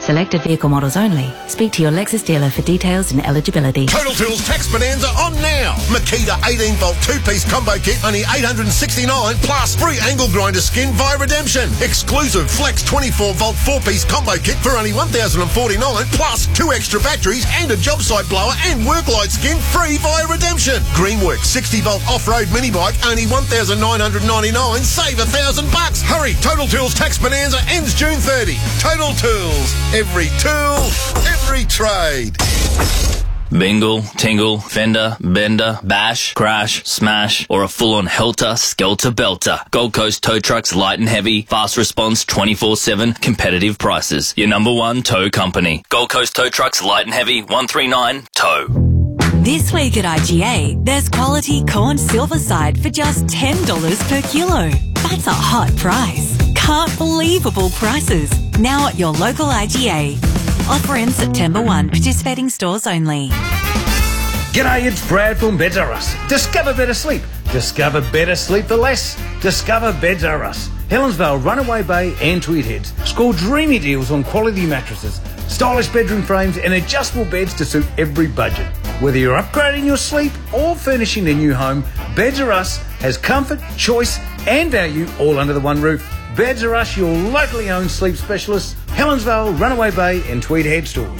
Selected vehicle models only. Speak to your Lexus dealer for details and eligibility. Total Tools Tax Bonanza on now. Makita 18-volt 2-piece combo kit, only $869, plus free angle grinder skin via redemption. Exclusive Flex 24-volt 4-piece combo kit for only $1,049, plus 2 extra batteries and a job site blower and work light skin free via redemption. Greenworks 60-volt off-road mini bike, only $1,999, save $1,000. Hurry, Total Tools Tax Bonanza ends June 30. Total Tools. Every tool, every trade. Bingle, tingle, fender, bender, bash, crash, smash, or a full-on helter, skelter, belter. Gold Coast Tow Trucks, light and heavy, fast response, 24/7, competitive prices. Your number one tow company. Gold Coast Tow Trucks, light and heavy, 139 tow. This week at IGA, there's quality corn silver side for just $10 per kilo. That's a hot price. Can't believable prices. Now at your local IGA. Offer ends September 1. Participating stores only. G'day, it's Brad from Beds R Us. Discover better sleep. Discover better sleep for less. Discover Beds R Us. Helensvale, Runaway Bay and Tweed Heads. Score dreamy deals on quality mattresses, stylish bedroom frames and adjustable beds to suit every budget. Whether you're upgrading your sleep or furnishing a new home, Beds R Us has comfort, choice and value all under the one roof. Beds R Us, your locally owned sleep specialists, Helensvale, Runaway Bay and Tweed Head stores.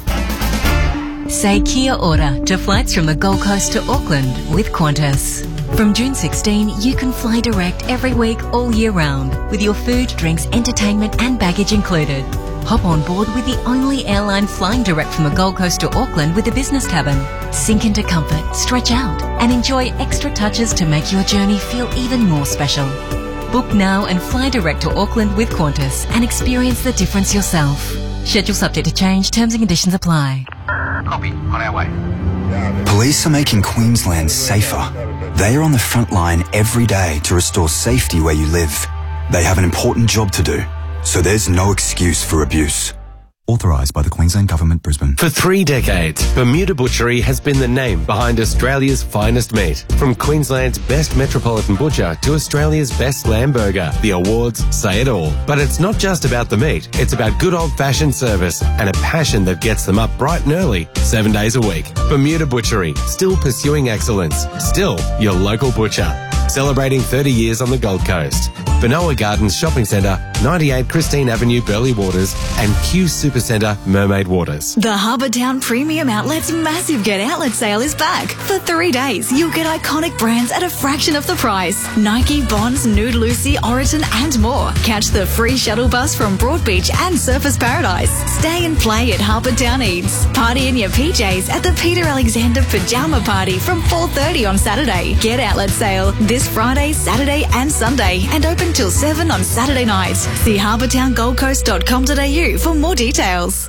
Say kia ora to flights from the Gold Coast to Auckland with Qantas. From June 16, you can fly direct every week all year round with your food, drinks, entertainment and baggage included. Hop on board with the only airline flying direct from the Gold Coast to Auckland with a business cabin. Sink into comfort, stretch out and enjoy extra touches to make your journey feel even more special. Book now and fly direct to Auckland with Qantas and experience the difference yourself. Schedule subject to change. Terms and conditions apply. Copy. On our way. Police are making Queensland safer. They are on the front line every day to restore safety where you live. They have an important job to do, so there's no excuse for abuse. Authorised by the Queensland Government, Brisbane. For 3 decades, Bermuda Butchery has been the name behind Australia's finest meat. From Queensland's best metropolitan butcher to Australia's best lamb burger, the awards say it all. But it's not just about the meat, it's about good old-fashioned service and a passion that gets them up bright and early, 7 days a week. Bermuda Butchery, still pursuing excellence, still your local butcher. Celebrating 30 years on the Gold Coast. Benoa Gardens Shopping Centre, 98 Christine Avenue, Burleigh Waters and Q Supercentre, Mermaid Waters. The Harbour Town Premium Outlet's massive Get Outlet sale is back. For 3 days, you'll get iconic brands at a fraction of the price. Nike, Bonds, Nude Lucy, Oriton and more. Catch the free shuttle bus from Broadbeach and Surfers Paradise. Stay and play at Harbour Town Eats. Party in your PJs at the Peter Alexander Pajama Party from 4:30 on Saturday. Get Outlet sale this Friday, Saturday and Sunday and open till 7 on Saturday night. See harbourtowngoldcoast.com.au for more details.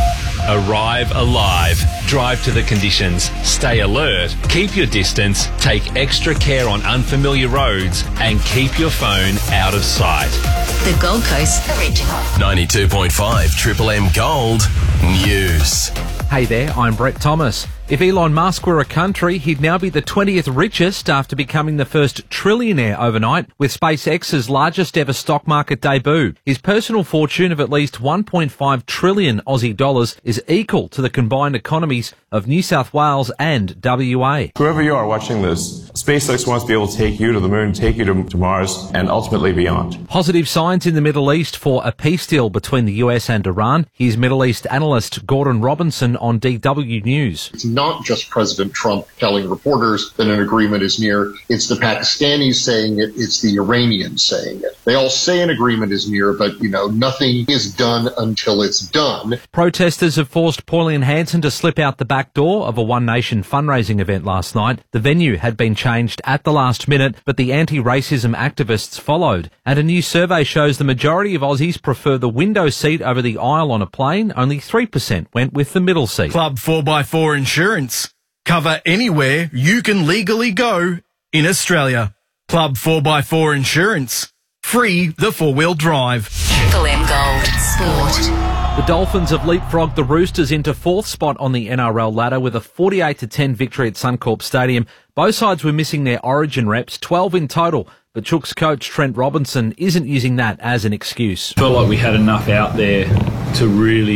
Arrive alive. Drive to the conditions. Stay alert. Keep your distance. Take extra care on unfamiliar roads and keep your phone out of sight. The Gold Coast Original. 92.5 Triple M Gold News. Hey there, I'm Brett Thomas. If Elon Musk were a country, he'd now be the 20th richest after becoming the first trillionaire overnight with SpaceX's largest ever stock market debut. His personal fortune of at least 1.5 trillion Aussie dollars is equal to the combined economies of New South Wales and WA. Whoever you are watching this, SpaceX wants to be able to take you to the moon, take you to Mars, and ultimately beyond. Positive signs in the Middle East for a peace deal between the US and Iran. Here's Middle East analyst Gordon Robinson on DW News. It's not just President Trump telling reporters that an agreement is near. It's the Pakistanis saying it. It's the Iranians saying it. They all say an agreement is near, but, nothing is done until it's done. Protesters have forced Pauline Hanson to slip out the back door of a One Nation fundraising event last night. The venue had been changed at the last minute, but the anti-racism activists followed. And a new survey shows the majority of Aussies prefer the window seat over the aisle on a plane. Only 3% went with the middle seat. Club 4x4 Insurance. Cover anywhere you can legally go in Australia. Club 4x4 Insurance. Free the four-wheel drive. Triple M Gold Sport. The Dolphins have leapfrogged the Roosters into 4th spot on the NRL ladder with a 48-10 victory at Suncorp Stadium. Both sides were missing their origin reps, 12 in total, but Chooks coach Trent Robinson isn't using that as an excuse. Felt like we had enough out there to really